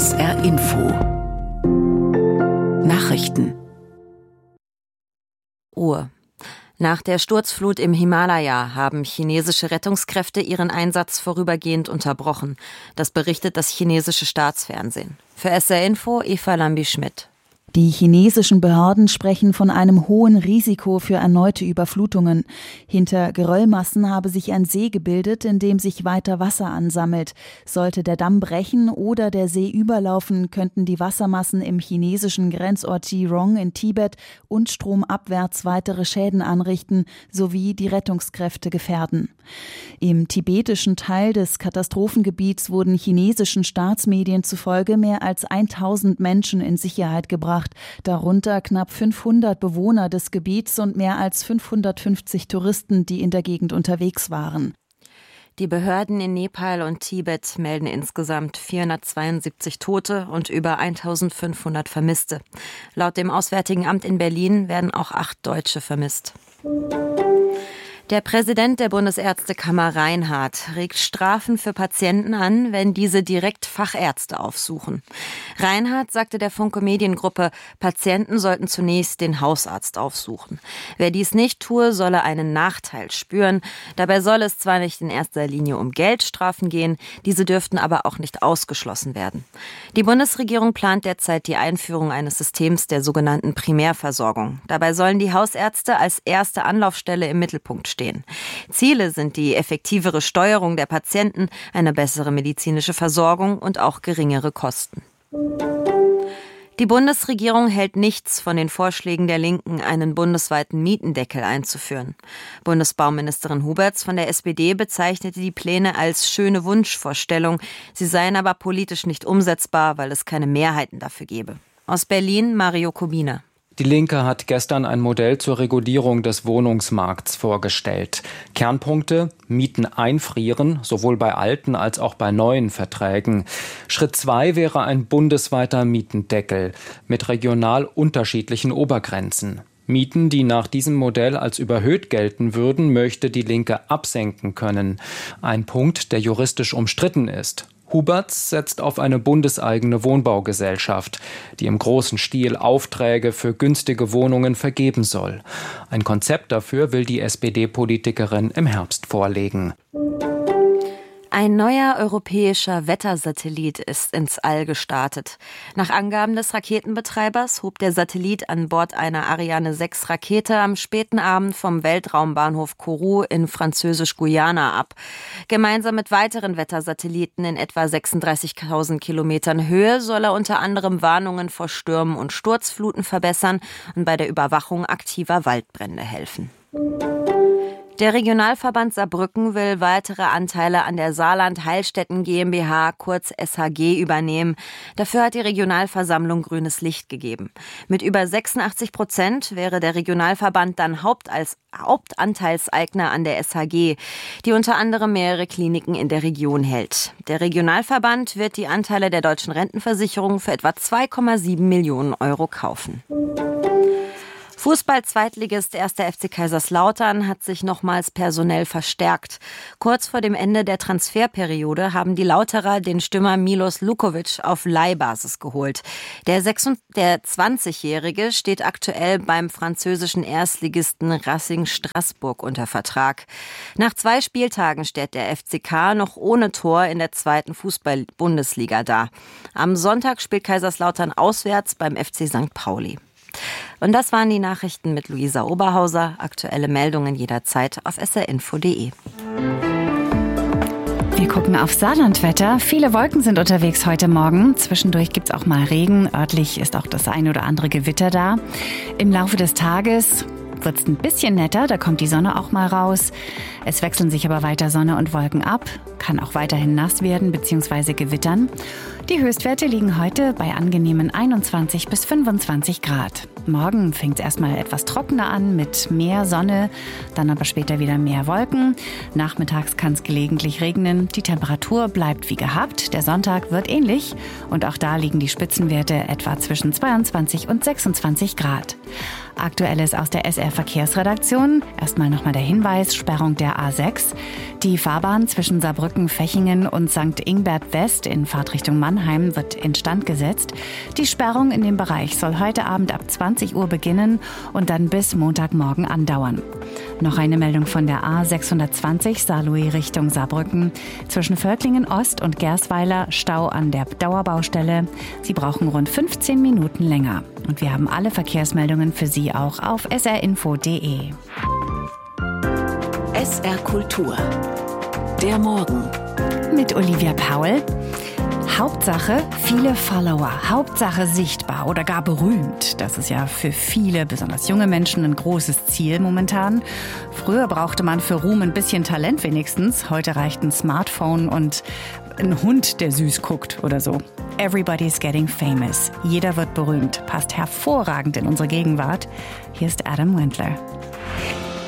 SR Info Nachrichten. Ruhe. Nach der Sturzflut im Himalaya haben chinesische Rettungskräfte ihren Einsatz vorübergehend unterbrochen. Das berichtet das chinesische Staatsfernsehen. Für SR Info Eva Lambi-Schmidt. Die chinesischen Behörden sprechen von einem hohen Risiko für erneute Überflutungen. Hinter Geröllmassen habe sich ein See gebildet, in dem sich weiter Wasser ansammelt. Sollte der Damm brechen oder der See überlaufen, könnten die Wassermassen im chinesischen Grenzort Jirong in Tibet und stromabwärts weitere Schäden anrichten sowie die Rettungskräfte gefährden. Im tibetischen Teil des Katastrophengebiets wurden chinesischen Staatsmedien zufolge mehr als 1000 Menschen in Sicherheit gebracht, darunter knapp 500 Bewohner des Gebiets und mehr als 550 Touristen, die in der Gegend unterwegs waren. Die Behörden in Nepal und Tibet melden insgesamt 472 Tote und über 1500 Vermisste. Laut dem Auswärtigen Amt in Berlin werden auch 8 Deutsche vermisst. Der Präsident der Bundesärztekammer Reinhardt regt Strafen für Patienten an, wenn diese direkt Fachärzte aufsuchen. Reinhardt sagte der Funke Mediengruppe, Patienten sollten zunächst den Hausarzt aufsuchen. Wer dies nicht tue, solle einen Nachteil spüren. Dabei solle es zwar nicht in erster Linie um Geldstrafen gehen, diese dürften aber auch nicht ausgeschlossen werden. Die Bundesregierung plant derzeit die Einführung eines Systems der sogenannten Primärversorgung. Dabei sollen die Hausärzte als erste Anlaufstelle im Mittelpunkt stehen. Ziele sind die effektivere Steuerung der Patienten, eine bessere medizinische Versorgung und auch geringere Kosten. Die Bundesregierung hält nichts von den Vorschlägen der Linken, einen bundesweiten Mietendeckel einzuführen. Bundesbauministerin Huberts von der SPD bezeichnete die Pläne als schöne Wunschvorstellung. Sie seien aber politisch nicht umsetzbar, weil es keine Mehrheiten dafür gebe. Aus Berlin Mario Kubina. Die Linke hat gestern ein Modell zur Regulierung des Wohnungsmarkts vorgestellt. Kernpunkte: Mieten einfrieren, sowohl bei alten als auch bei neuen Verträgen. Schritt 2 wäre ein bundesweiter Mietendeckel mit regional unterschiedlichen Obergrenzen. Mieten, die nach diesem Modell als überhöht gelten würden, möchte die Linke absenken können. Ein Punkt, der juristisch umstritten ist. Huberts setzt auf eine bundeseigene Wohnbaugesellschaft, die im großen Stil Aufträge für günstige Wohnungen vergeben soll. Ein Konzept dafür will die SPD-Politikerin im Herbst vorlegen. Ein neuer europäischer Wettersatellit ist ins All gestartet. Nach Angaben des Raketenbetreibers hob der Satellit an Bord einer Ariane 6 Rakete am späten Abend vom Weltraumbahnhof Kourou in Französisch-Guyana ab. Gemeinsam mit weiteren Wettersatelliten in etwa 36.000 Kilometern Höhe soll er unter anderem Warnungen vor Stürmen und Sturzfluten verbessern und bei der Überwachung aktiver Waldbrände helfen. Der Regionalverband Saarbrücken will weitere Anteile an der Saarland Heilstätten GmbH, kurz SHG, übernehmen. Dafür hat die Regionalversammlung grünes Licht gegeben. Mit über 86% wäre der Regionalverband dann Hauptanteilseigner an der SHG, die unter anderem mehrere Kliniken in der Region hält. Der Regionalverband wird die Anteile der Deutschen Rentenversicherung für etwa 2,7 Millionen Euro kaufen. Fußball-Zweitligist 1. FC Kaiserslautern hat sich nochmals personell verstärkt. Kurz vor dem Ende der Transferperiode haben die Lauterer den Stürmer Milos Lukovic auf Leihbasis geholt. Der 20-Jährige steht aktuell beim französischen Erstligisten Racing Straßburg unter Vertrag. Nach 2 Spieltagen steht der FCK noch ohne Tor in der 2. Fußball-Bundesliga da. Am Sonntag spielt Kaiserslautern auswärts beim FC St. Pauli. Und das waren die Nachrichten mit Luisa Oberhauser. Aktuelle Meldungen jederzeit auf srinfo.de. Wir gucken auf Saarlandwetter. Viele Wolken sind unterwegs heute Morgen. Zwischendurch gibt es auch mal Regen. Örtlich ist auch das ein oder andere Gewitter da. Im Laufe des Tages wird es ein bisschen netter, da kommt die Sonne auch mal raus. Es wechseln sich aber weiter Sonne und Wolken ab, kann auch weiterhin nass werden bzw. gewittern. Die Höchstwerte liegen heute bei angenehmen 21 bis 25 Grad. Morgen fängt es erstmal etwas trockener an mit mehr Sonne, dann aber später wieder mehr Wolken. Nachmittags kann es gelegentlich regnen. Die Temperatur bleibt wie gehabt. Der Sonntag wird ähnlich und auch da liegen die Spitzenwerte etwa zwischen 22 und 26 Grad. Aktuelles aus der SR-Verkehrsredaktion. Erstmal nochmal der Hinweis, Sperrung der A6. Die Fahrbahn zwischen Saarbrücken, Fechingen und St. Ingbert West in Fahrtrichtung Mannheim Mannheim wird instand gesetzt. Die Sperrung in dem Bereich soll heute Abend ab 20 Uhr beginnen und dann bis Montagmorgen andauern. Noch eine Meldung von der A620 Saarlouis Richtung Saarbrücken. Zwischen Völklingen Ost und Gersweiler Stau an der Dauerbaustelle. Sie brauchen rund 15 Minuten länger. Und wir haben alle Verkehrsmeldungen für Sie auch auf srinfo.de. SR Kultur. Der Morgen. Mit Olivia Paul. Hauptsache viele Follower, Hauptsache sichtbar oder gar berühmt. Das ist ja für viele, besonders junge Menschen, ein großes Ziel momentan. Früher brauchte man für Ruhm ein bisschen Talent wenigstens. Heute reicht ein Smartphone und ein Hund, der süß guckt oder so. Everybody's getting famous. Jeder wird berühmt. Passt hervorragend in unsere Gegenwart. Hier ist Adam Wendler.